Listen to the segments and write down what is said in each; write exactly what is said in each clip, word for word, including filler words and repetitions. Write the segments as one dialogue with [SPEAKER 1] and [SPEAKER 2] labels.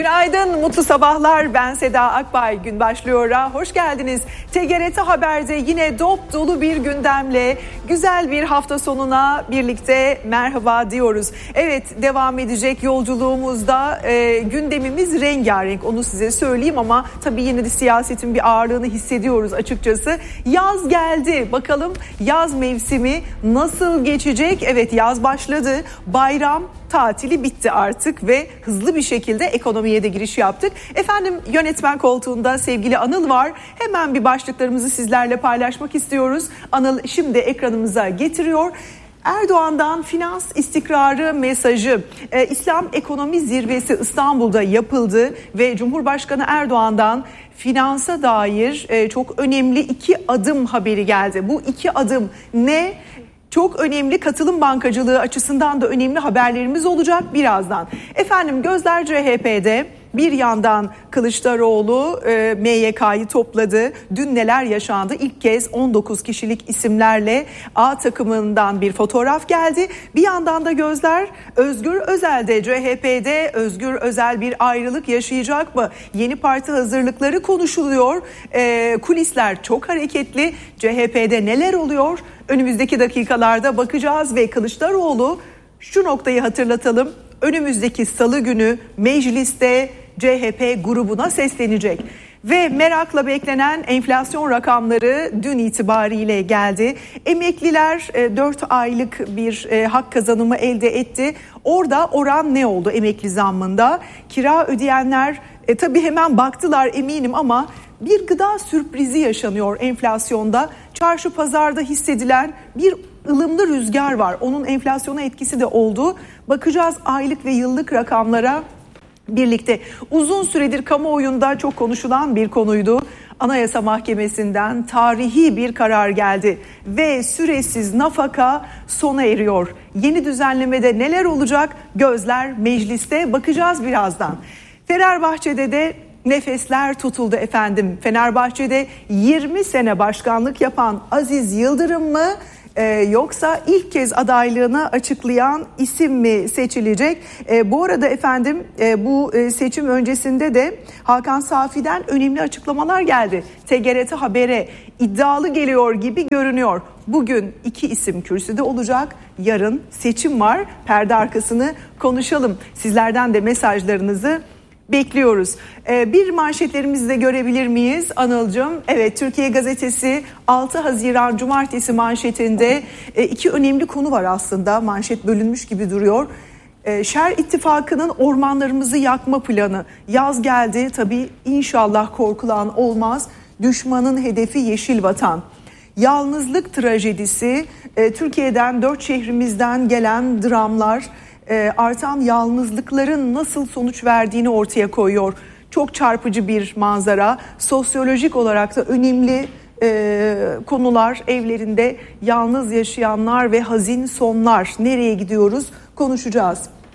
[SPEAKER 1] Günaydın, mutlu sabahlar. Ben Seda Akbay. Gün başlıyor. Hoş geldiniz. T G R T Haber'de yine dop dolu bir gündemle güzel bir hafta sonuna birlikte merhaba diyoruz. Evet, devam edecek yolculuğumuzda e, gündemimiz rengarenk. Onu size söyleyeyim ama tabii yine de siyasetin bir ağırlığını hissediyoruz açıkçası. Yaz geldi. Bakalım yaz mevsimi nasıl geçecek? Evet, yaz başladı. Bayram tatili bitti artık ve hızlı bir şekilde ekonomiye de giriş yaptık. Efendim, yönetmen koltuğunda sevgili Anıl var. Hemen bir başlıklarımızı sizlerle paylaşmak istiyoruz. Anıl şimdi ekranımıza getiriyor. Erdoğan'dan finans istikrarı mesajı. Ee, İslam Ekonomi Zirvesi İstanbul'da yapıldı ve Cumhurbaşkanı Erdoğan'dan finansa dair e, çok önemli iki adım haberi geldi. Bu iki adım ne? Çok önemli, katılım bankacılığı açısından da önemli haberlerimiz olacak birazdan. Efendim, gözler C H P'de. Bir yandan Kılıçdaroğlu e, M Y K'yı topladı. Dün neler yaşandı? İlk kez on dokuz kişilik isimlerle A takımından bir fotoğraf geldi. Bir yandan da gözler Özgür Özel'de. C H P'de Özgür Özel bir ayrılık yaşayacak mı? Yeni parti hazırlıkları konuşuluyor. E, kulisler çok hareketli. C H P'de neler oluyor? Önümüzdeki dakikalarda bakacağız ve Kılıçdaroğlu, şu noktayı hatırlatalım. Önümüzdeki salı günü mecliste C H P grubuna seslenecek. Ve merakla beklenen enflasyon rakamları dün itibariyle geldi. Emekliler dört aylık bir hak kazanımı elde etti. Orada oran ne oldu emekli zammında? Kira ödeyenler e, tabii hemen baktılar eminim ama bir gıda sürprizi yaşanıyor enflasyonda. Çarşı pazarda hissedilen bir ılımlı rüzgar var. Onun enflasyona etkisi de oldu. Bakacağız aylık ve yıllık rakamlara birlikte. Uzun süredir kamuoyunda çok konuşulan bir konuydu. Anayasa Mahkemesi'nden tarihi bir karar geldi ve süresiz nafaka sona eriyor. Yeni düzenlemede neler olacak? Gözler mecliste, bakacağız birazdan. Fenerbahçe'de de nefesler tutuldu efendim. Fenerbahçe'de yirmi sene başkanlık yapan Aziz Yıldırım mı Ee, yoksa ilk kez adaylığını açıklayan isim mi seçilecek? Ee, bu arada efendim e, bu e, seçim öncesinde de Hakan Safi'den önemli açıklamalar geldi. T G R T Haber'e iddialı geliyor gibi görünüyor. Bugün iki isim kürsüde olacak. Yarın seçim var. Perde arkasını konuşalım. Sizlerden de mesajlarınızı bekliyoruz. Ee, bir manşetlerimizi de görebilir miyiz Anılcığım? Evet, Türkiye Gazetesi altı Haziran Cumartesi manşetinde e, iki önemli konu var aslında. Manşet bölünmüş gibi duruyor. E, Şer İttifakı'nın ormanlarımızı yakma planı. Yaz geldi tabii, inşallah korkulan olmaz. Düşmanın hedefi yeşil vatan. Yalnızlık trajedisi, e, Türkiye'den dört şehrimizden gelen dramlar artan yalnızlıkların nasıl sonuç verdiğini ortaya koyuyor. Çok çarpıcı bir manzara. Sosyolojik olarak da önemli e, konular, evlerinde yalnız yaşayanlar ve hazin sonlar. Nereye gidiyoruz? Konuşacağız.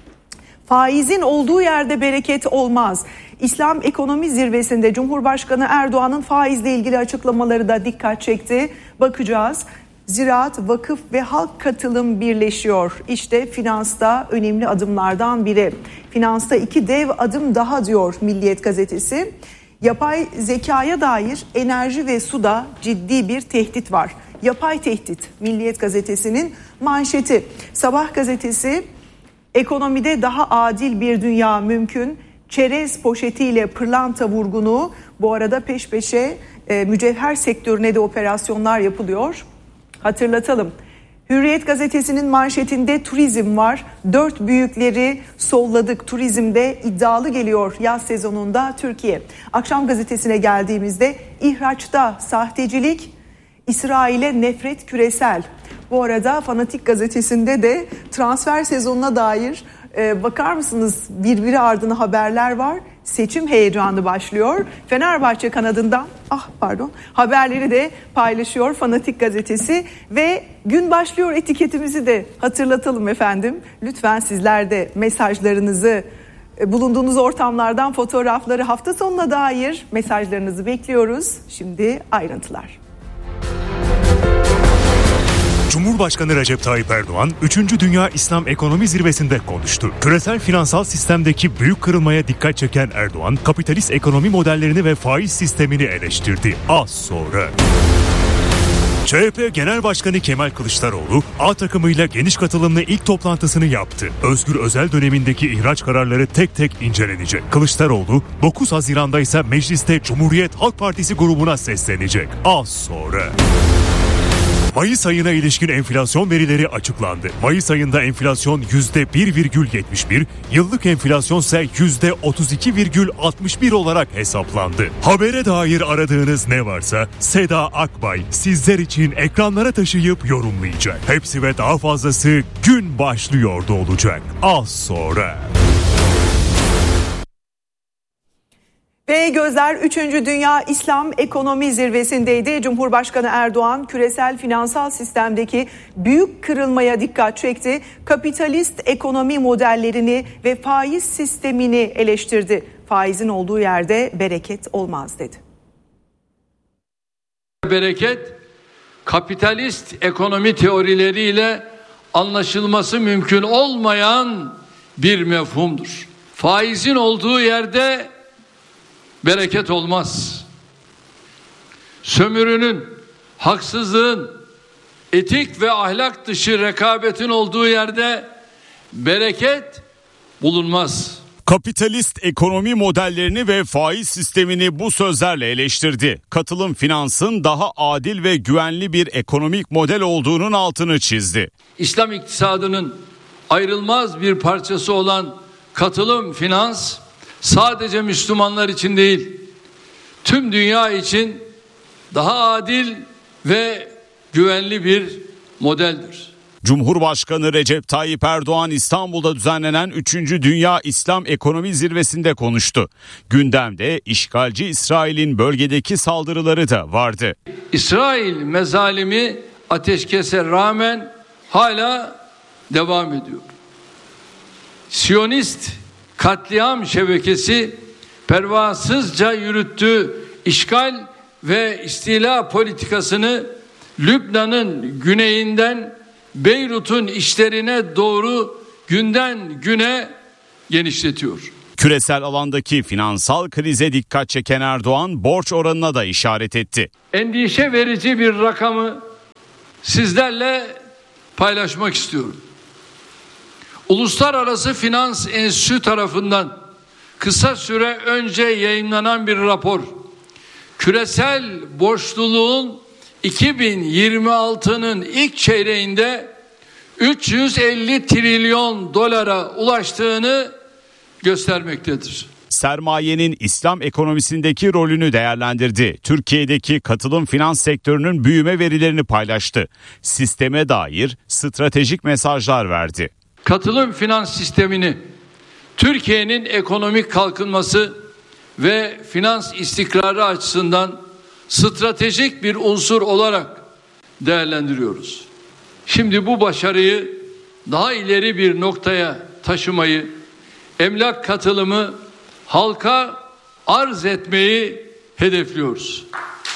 [SPEAKER 1] Faizin olduğu yerde bereket olmaz. İslam Ekonomi Zirvesi'nde Cumhurbaşkanı Erdoğan'ın faizle ilgili açıklamaları da dikkat çekti. Bakacağız. Ziraat, vakıf ve halk katılım birleşiyor. İşte finansta önemli adımlardan biri. Finansta iki dev adım daha diyor Milliyet gazetesi. Yapay zekaya dair enerji ve suda ciddi bir tehdit var. Yapay tehdit, Milliyet gazetesinin manşeti. Sabah gazetesi, ekonomide daha adil bir dünya mümkün. Çerez poşetiyle pırlanta vurgunu. Bu arada peş peşe e, mücevher sektörüne de operasyonlar yapılıyor. Hatırlatalım. Hürriyet gazetesinin manşetinde turizm var. Dört büyükleri solladık. Turizmde iddialı geliyor yaz sezonunda Türkiye. Akşam gazetesine geldiğimizde ihraçta sahtecilik, İsrail'e nefret küresel. Bu arada Fanatik gazetesinde de transfer sezonuna dair e, bakar mısınız birbiri ardına haberler var. Seçim heyecanı başlıyor. Fenerbahçe kanadından ah pardon haberleri de paylaşıyor Fanatik gazetesi ve gün başlıyor etiketimizi de hatırlatalım efendim. Lütfen sizler de mesajlarınızı, bulunduğunuz ortamlardan fotoğrafları, hafta sonuna dair mesajlarınızı bekliyoruz. Şimdi ayrıntılar.
[SPEAKER 2] Cumhurbaşkanı Recep Tayyip Erdoğan, üçüncü Dünya İslam Ekonomi Zirvesi'nde konuştu. Küresel finansal sistemdeki büyük kırılmaya dikkat çeken Erdoğan, kapitalist ekonomi modellerini ve faiz sistemini eleştirdi. Az sonra... C H P Genel Başkanı Kemal Kılıçdaroğlu, A takımıyla geniş katılımlı ilk toplantısını yaptı. Özgür Özel dönemindeki ihraç kararları tek tek incelenecek. Kılıçdaroğlu, dokuz Haziran'da ise mecliste Cumhuriyet Halk Partisi grubuna seslenecek. Az sonra... Mayıs ayına ilişkin enflasyon verileri açıklandı. Mayıs ayında enflasyon yüzde bir virgül yetmiş bir, yıllık enflasyon ise yüzde otuz iki virgül altmış bir olarak hesaplandı. Habere dair aradığınız ne varsa Seda Akbay sizler için ekranlara taşıyıp yorumlayacak. Hepsi ve daha fazlası gün başlıyordu olacak. Az sonra...
[SPEAKER 1] Ve gözler üçüncü Dünya İslam Ekonomi Zirvesi'ndeydi. Cumhurbaşkanı Erdoğan küresel finansal sistemdeki büyük kırılmaya dikkat çekti. Kapitalist ekonomi modellerini ve faiz sistemini eleştirdi. Faizin olduğu yerde bereket olmaz dedi.
[SPEAKER 3] Bereket kapitalist ekonomi teorileriyle anlaşılması mümkün olmayan bir mefhumdur. Faizin olduğu yerde bereket olmaz. Sömürünün, haksızlığın, etik ve ahlak dışı rekabetin olduğu yerde bereket bulunmaz.
[SPEAKER 4] Kapitalist ekonomi modellerini ve faiz sistemini bu sözlerle eleştirdi. Katılım finansın daha adil ve güvenli bir ekonomik model olduğunun altını çizdi.
[SPEAKER 3] İslam iktisadının ayrılmaz bir parçası olan katılım finans sadece Müslümanlar için değil, tüm dünya için daha adil ve güvenli bir modeldir.
[SPEAKER 4] Cumhurbaşkanı Recep Tayyip Erdoğan İstanbul'da düzenlenen üçüncü Dünya İslam Ekonomi Zirvesi'nde konuştu. Gündemde işgalci İsrail'in bölgedeki saldırıları da vardı.
[SPEAKER 3] İsrail mezalimi ateşkese rağmen hala devam ediyor. Siyonist katliam şebekesi pervasızca yürüttüğü işgal ve istila politikasını Lübnan'ın güneyinden Beyrut'un içlerine doğru günden güne genişletiyor.
[SPEAKER 4] Küresel alandaki finansal krize dikkat çeken Erdoğan borç oranına da işaret etti.
[SPEAKER 3] Endişe verici bir rakamı sizlerle paylaşmak istiyorum. Uluslararası Finans Enstitüsü tarafından kısa süre önce yayınlanan bir rapor, küresel borçluluğun iki bin yirmi altının ilk çeyreğinde üç yüz elli trilyon dolara ulaştığını göstermektedir.
[SPEAKER 4] Sermayenin İslam ekonomisindeki rolünü değerlendirdi. Türkiye'deki katılım finans sektörünün büyüme verilerini paylaştı. Sisteme dair stratejik mesajlar verdi.
[SPEAKER 3] Katılım finans sistemini Türkiye'nin ekonomik kalkınması ve finans istikrarı açısından stratejik bir unsur olarak değerlendiriyoruz. Şimdi bu başarıyı daha ileri bir noktaya taşımayı, emlak katılımı halka arz etmeyi hedefliyoruz.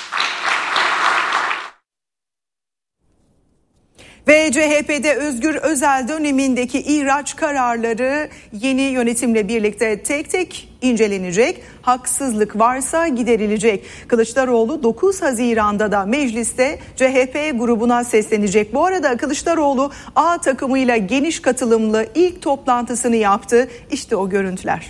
[SPEAKER 1] Ve C H P'de Özgür Özel dönemindeki ihraç kararları yeni yönetimle birlikte tek tek incelenecek. Haksızlık varsa giderilecek. Kılıçdaroğlu dokuz Haziran'da da mecliste C H P grubuna seslenecek. Bu arada Kılıçdaroğlu A takımıyla geniş katılımlı ilk toplantısını yaptı. İşte o görüntüler.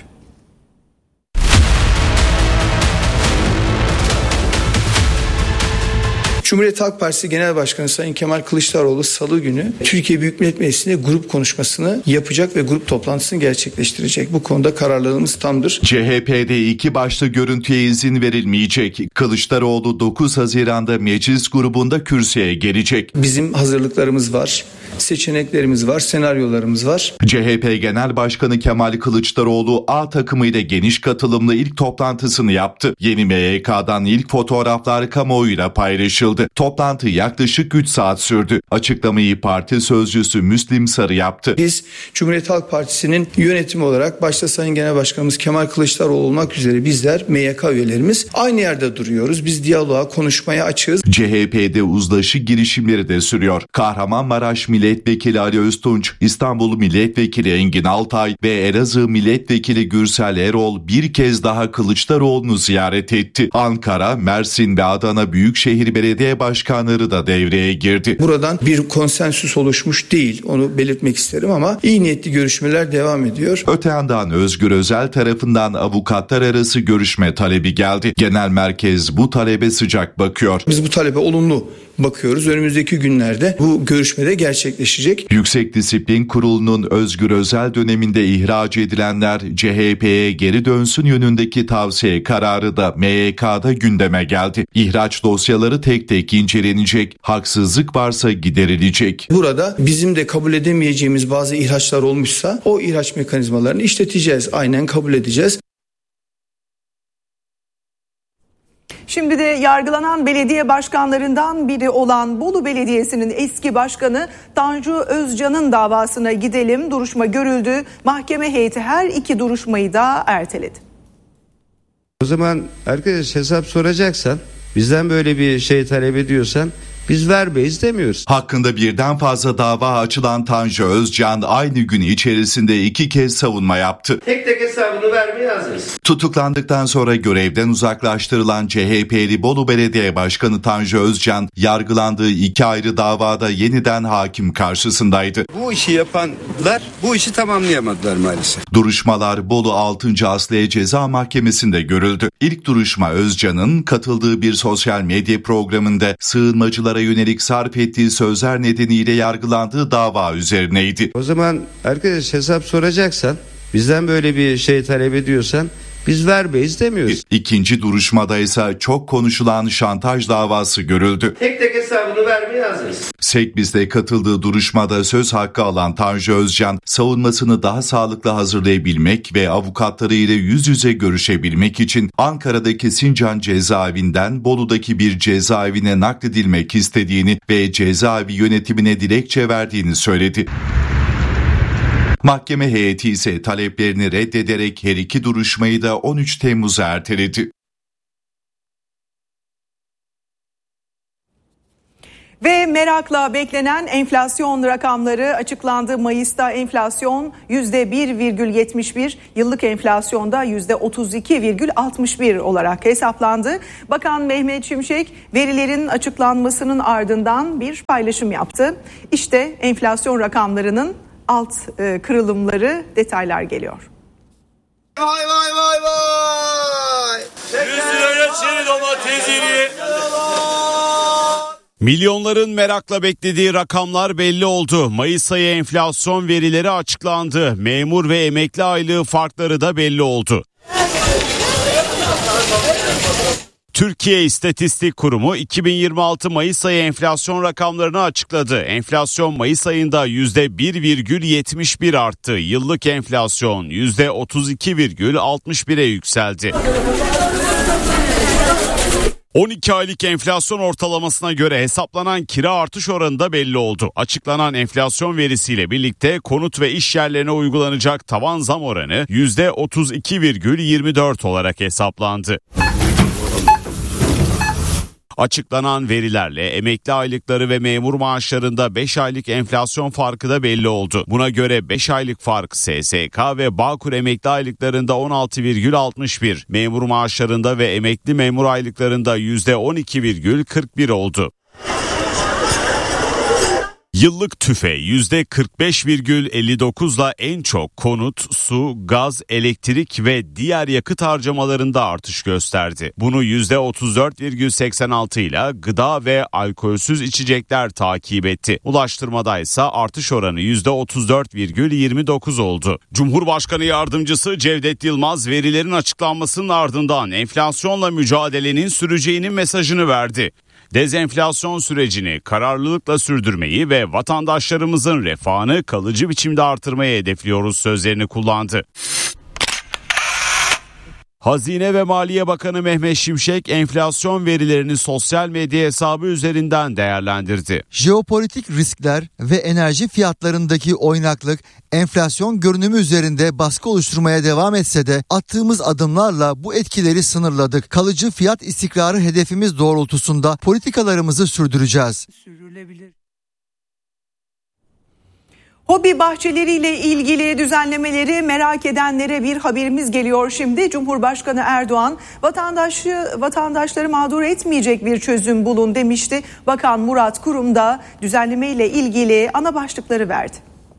[SPEAKER 5] Cumhuriyet Halk Partisi Genel Başkanı Sayın Kemal Kılıçdaroğlu Salı günü Türkiye Büyük Millet Meclisi'nde grup konuşmasını yapacak ve grup toplantısını gerçekleştirecek. Bu konuda kararlılığımız tamdır.
[SPEAKER 6] C H P'de iki başlı görüntüye izin verilmeyecek. Kılıçdaroğlu dokuz Haziran'da meclis grubunda kürsüye gelecek.
[SPEAKER 5] Bizim hazırlıklarımız var. seçeneklerimiz var, senaryolarımız var.
[SPEAKER 6] C H P Genel Başkanı Kemal Kılıçdaroğlu A takımıyla geniş katılımlı ilk toplantısını yaptı. Yeni M Y K'dan ilk fotoğraflar kamuoyuyla paylaşıldı. Toplantı yaklaşık üç saat sürdü. Açıklamayı parti sözcüsü Müslim Sarı yaptı.
[SPEAKER 5] Biz Cumhuriyet Halk Partisi'nin yönetimi olarak başta Sayın Genel Başkanımız Kemal Kılıçdaroğlu olmak üzere bizler M Y K üyelerimiz aynı yerde duruyoruz. Biz diyaloğa, konuşmaya açığız.
[SPEAKER 6] C H P'de uzlaşı girişimleri de sürüyor. Kahramanmaraş Milletvekili Ali Öztunç, İstanbul Milletvekili Engin Altay ve Elazığ Milletvekili Gürsel Erol bir kez daha Kılıçdaroğlu'nu ziyaret etti. Ankara, Mersin ve Adana Büyükşehir Belediye Başkanları da devreye girdi.
[SPEAKER 5] Buradan bir konsensüs oluşmuş değil, onu belirtmek isterim ama iyi niyetli görüşmeler devam ediyor.
[SPEAKER 6] Öte yandan Özgür Özel tarafından avukatlar arası görüşme talebi geldi. Genel merkez bu talebe sıcak bakıyor.
[SPEAKER 5] Biz bu talebe olumlu bakıyoruz. Önümüzdeki günlerde bu görüşmede gerçekleşecek.
[SPEAKER 6] Yüksek Disiplin Kurulu'nun Özgür Özel döneminde ihraç edilenler C H P'ye geri dönsün yönündeki tavsiye kararı da M Y K'da gündeme geldi. İhraç dosyaları tek tek incelenecek, haksızlık varsa giderilecek.
[SPEAKER 5] Burada bizim de kabul edemeyeceğimiz bazı ihraçlar olmuşsa o ihraç mekanizmalarını işleteceğiz, aynen kabul edeceğiz.
[SPEAKER 1] Şimdi de yargılanan belediye başkanlarından biri olan Bolu Belediyesi'nin eski başkanı Tanju Özcan'ın davasına gidelim. Duruşma görüldü. Mahkeme heyeti her iki duruşmayı da erteledi.
[SPEAKER 7] O zaman arkadaş hesap soracaksan, bizden böyle bir şey talep ediyorsan biz vermeyiz demiyoruz.
[SPEAKER 6] Hakkında birden fazla dava açılan Tanju Özcan aynı gün içerisinde iki kez savunma yaptı.
[SPEAKER 8] Tek tek hesabını vermeye hazırız.
[SPEAKER 6] Tutuklandıktan sonra görevden uzaklaştırılan C H P'li Bolu Belediye Başkanı Tanju Özcan yargılandığı iki ayrı davada yeniden hakim karşısındaydı.
[SPEAKER 9] Bu işi yapanlar bu işi tamamlayamadılar maalesef.
[SPEAKER 6] Duruşmalar Bolu altıncı Asliye Ceza Mahkemesi'nde görüldü. İlk duruşma Özcan'ın katıldığı bir sosyal medya programında sığınmacılara yönelik sarf ettiği sözler nedeniyle yargılandığı dava üzerineydi.
[SPEAKER 7] O zaman arkadaş hesap soracaksan, bizden böyle bir şey talep ediyorsan biz vermeyiz demiyoruz.
[SPEAKER 6] İkinci duruşmada ise çok konuşulan şantaj davası görüldü.
[SPEAKER 8] Tek tek hesabını vermeye hazırız.
[SPEAKER 6] Sekbiz'de katıldığı duruşmada söz hakkı alan Tanju Özcan, savunmasını daha sağlıklı hazırlayabilmek ve avukatları ile yüz yüze görüşebilmek için Ankara'daki Sincan cezaevinden Bolu'daki bir cezaevine nakledilmek istediğini ve cezaevi yönetimine dilekçe verdiğini söyledi. Mahkeme heyeti ise taleplerini reddederek her iki duruşmayı da on üç Temmuz'a erteledi.
[SPEAKER 1] Ve merakla beklenen enflasyon rakamları açıklandı. Mayıs'ta enflasyon yüzde bir virgül yetmiş bir, yıllık enflasyonda yüzde otuz iki virgül altmış bir olarak hesaplandı. Bakan Mehmet Şimşek verilerin açıklanmasının ardından bir paylaşım yaptı. İşte enflasyon rakamlarının alt e, kırılımları, detaylar geliyor.
[SPEAKER 8] Vay vay vay vay.
[SPEAKER 10] yüz liraya çeri domatesini.
[SPEAKER 4] Milyonların merakla beklediği rakamlar belli oldu. Mayıs ayı enflasyon verileri açıklandı. Memur ve emekli aylığı farkları da belli oldu. Türkiye İstatistik Kurumu iki bin yirmi altı Mayıs ayı enflasyon rakamlarını açıkladı. Enflasyon Mayıs ayında yüzde bir virgül yetmiş bir arttı. Yıllık enflasyon yüzde otuz iki virgül altmış bire yükseldi. on iki aylık enflasyon ortalamasına göre hesaplanan kira artış oranı da belli oldu. Açıklanan enflasyon verisiyle birlikte konut ve iş yerlerine uygulanacak tavan zam oranı yüzde otuz iki virgül yirmi dört olarak hesaplandı. Açıklanan verilerle emekli aylıkları ve memur maaşlarında beş aylık enflasyon farkı da belli oldu. Buna göre beş aylık fark S S K ve Bağkur emekli aylıklarında on altı virgül altmış bir, memur maaşlarında ve emekli memur aylıklarında yüzde on iki virgül kırk bir oldu. Yıllık tüfe yüzde kırk beş virgül elli dokuzla en çok konut, su, gaz, elektrik ve diğer yakıt harcamalarında artış gösterdi. Bunu yüzde otuz dört virgül seksen altı ile gıda ve alkolsüz içecekler takip etti. Ulaştırmada ise artış oranı yüzde otuz dört virgül yirmi dokuz oldu. Cumhurbaşkanı Yardımcısı Cevdet Yılmaz verilerin açıklanmasının ardından enflasyonla mücadelenin süreceğinin mesajını verdi. Dezenflasyon sürecini kararlılıkla sürdürmeyi ve vatandaşlarımızın refahını kalıcı biçimde artırmayı hedefliyoruz sözlerini kullandı. Hazine ve Maliye Bakanı Mehmet Şimşek enflasyon verilerini sosyal medya hesabı üzerinden değerlendirdi.
[SPEAKER 11] Jeopolitik riskler ve enerji fiyatlarındaki oynaklık enflasyon görünümü üzerinde baskı oluşturmaya devam etse de attığımız adımlarla bu etkileri sınırladık. Kalıcı fiyat istikrarı hedefimiz doğrultusunda politikalarımızı sürdüreceğiz. Sürülebilir.
[SPEAKER 1] Hobi bahçeleriyle ilgili düzenlemeleri merak edenlere bir haberimiz geliyor şimdi. Cumhurbaşkanı Erdoğan vatandaşı vatandaşları mağdur etmeyecek bir çözüm bulun demişti. Bakan Murat Kurum da düzenlemeyle ilgili ana başlıkları verdi.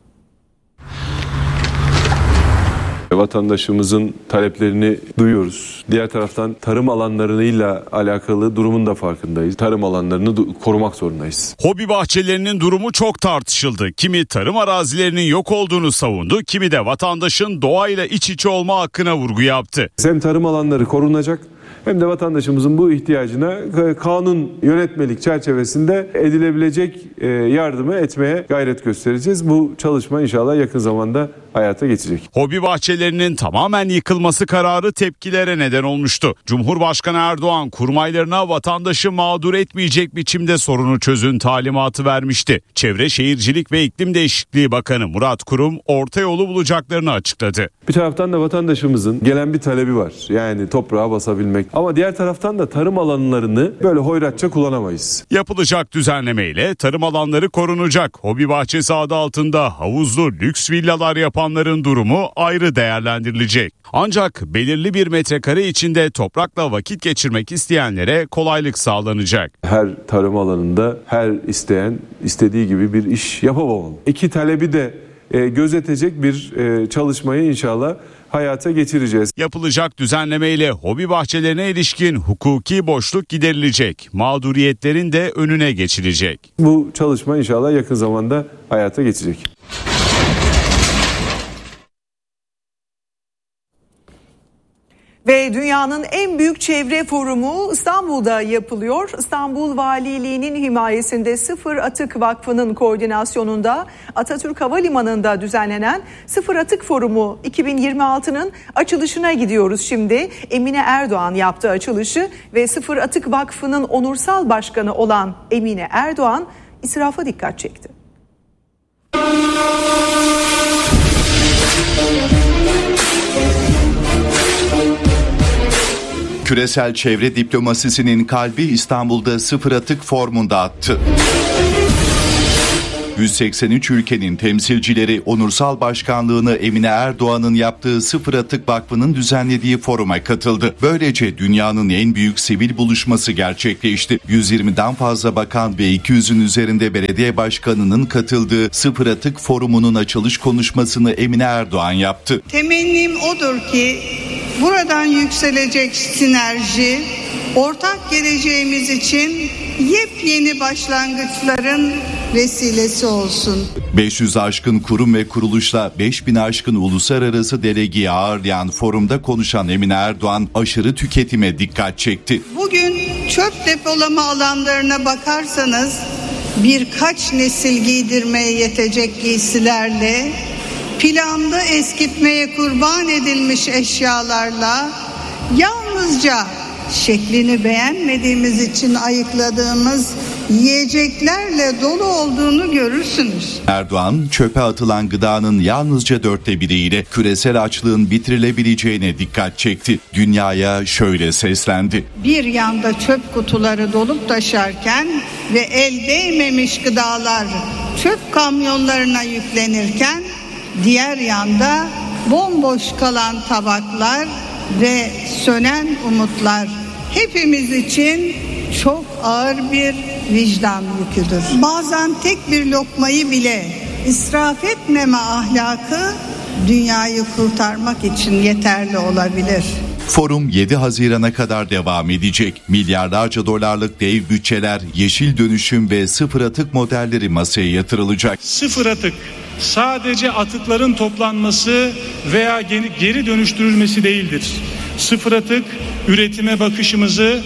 [SPEAKER 12] Vatandaşımızın taleplerini duyuyoruz. Diğer taraftan tarım alanlarıyla alakalı durumun da farkındayız. Tarım alanlarını korumak zorundayız.
[SPEAKER 4] Hobi bahçelerinin durumu çok tartışıldı. Kimi tarım arazilerinin yok olduğunu savundu, kimi de vatandaşın doğayla iç içe olma hakkına vurgu yaptı.
[SPEAKER 12] Hem tarım alanları korunacak hem de vatandaşımızın bu ihtiyacına kanun yönetmelik çerçevesinde edilebilecek yardımı etmeye gayret göstereceğiz. Bu çalışma inşallah yakın zamanda hayata geçecek.
[SPEAKER 4] Hobi bahçelerinin tamamen yıkılması kararı tepkilere neden olmuştu. Cumhurbaşkanı Erdoğan kurmaylarına vatandaşı mağdur etmeyecek biçimde sorunu çözün talimatı vermişti. Çevre Şehircilik ve İklim Değişikliği Bakanı Murat Kurum orta yolu bulacaklarını açıkladı.
[SPEAKER 12] Bir taraftan da vatandaşımızın gelen bir talebi var. Yani toprağa basabilmek. Ama diğer taraftan da tarım alanlarını böyle hoyratça kullanamayız.
[SPEAKER 4] Yapılacak düzenlemeyle tarım alanları korunacak. Hobi bahçesi adı altında havuzlu lüks villalar yapanların durumu ayrı değerlendirilecek. Ancak belirli bir metrekare içinde toprakla vakit geçirmek isteyenlere kolaylık sağlanacak.
[SPEAKER 12] Her tarım alanında her isteyen istediği gibi bir iş yapamamalı. İki talebi de e, gözetecek bir e, çalışmayı inşallah hayata geçireceğiz.
[SPEAKER 4] Yapılacak düzenlemeyle hobi bahçelerine ilişkin hukuki boşluk giderilecek. Mağduriyetlerin de önüne geçilecek.
[SPEAKER 12] Bu çalışma inşallah yakın zamanda hayata geçecek.
[SPEAKER 1] Ve dünyanın en büyük çevre forumu İstanbul'da yapılıyor. İstanbul Valiliği'nin himayesinde Sıfır Atık Vakfı'nın koordinasyonunda Atatürk Havalimanı'nda düzenlenen Sıfır Atık Forumu iki bin yirmi altının açılışına gidiyoruz şimdi. Emine Erdoğan yaptı açılışı ve Sıfır Atık Vakfı'nın onursal başkanı olan Emine Erdoğan israfa dikkat çekti.
[SPEAKER 6] Küresel çevre diplomasisinin kalbi İstanbul'da Sıfır Atık Forumu'nda attı. yüz seksen üç ülkenin temsilcileri onursal başkanlığını Emine Erdoğan'ın yaptığı Sıfır Atık Vakfı'nın düzenlediği foruma katıldı. Böylece dünyanın en büyük sivil buluşması gerçekleşti. yüz yirmiden fazla bakan ve iki yüzün üzerinde belediye başkanının katıldığı Sıfır Atık Forumu'nun açılış konuşmasını Emine Erdoğan yaptı.
[SPEAKER 13] Temennim odur ki buradan yükselecek sinerji, ortak geleceğimiz için yepyeni başlangıçların vesilesi olsun.
[SPEAKER 6] beş yüz aşkın kurum ve kuruluşla beş bin aşkın uluslararası delegeyi ağırlayan forumda konuşan Emine Erdoğan aşırı tüketime dikkat çekti.
[SPEAKER 13] Bugün çöp depolama alanlarına bakarsanız birkaç nesil giydirmeye yetecek giysilerle, planda eskitmeye kurban edilmiş eşyalarla, yalnızca şeklini beğenmediğimiz için ayıkladığımız yiyeceklerle dolu olduğunu görürsünüz.
[SPEAKER 6] Erdoğan, çöpe atılan gıdanın yalnızca dörtte biriyle küresel açlığın bitirilebileceğine dikkat çekti. Dünyaya şöyle seslendi.
[SPEAKER 13] Bir yanda çöp kutuları dolup taşarken ve el değmemiş gıdalar çöp kamyonlarına yüklenirken, diğer yanda bomboş kalan tabaklar ve sönen umutlar hepimiz için çok ağır bir vicdan yüküdür. Bazen tek bir lokmayı bile israf etmeme ahlakı dünyayı kurtarmak için yeterli olabilir.
[SPEAKER 6] Forum yedi Haziran'a kadar devam edecek. Milyarlarca dolarlık dev bütçeler, yeşil dönüşüm ve sıfır atık modelleri masaya yatırılacak.
[SPEAKER 14] Sıfır atık sadece atıkların toplanması veya geri dönüştürülmesi değildir. Sıfır atık üretime bakışımızı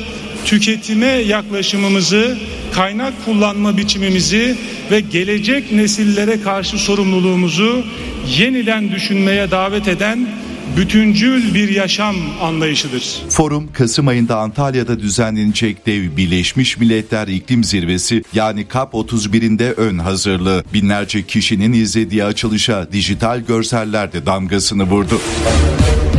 [SPEAKER 14] tüketime yaklaşımımızı, kaynak kullanma biçimimizi ve gelecek nesillere karşı sorumluluğumuzu yeniden düşünmeye davet eden bütüncül bir yaşam anlayışıdır.
[SPEAKER 6] Forum, Kasım ayında Antalya'da düzenlenecek dev Birleşmiş Milletler İklim Zirvesi yani COP otuz birinde ön hazırlığı. Binlerce kişinin izlediği açılışa dijital görseller de damgasını vurdu.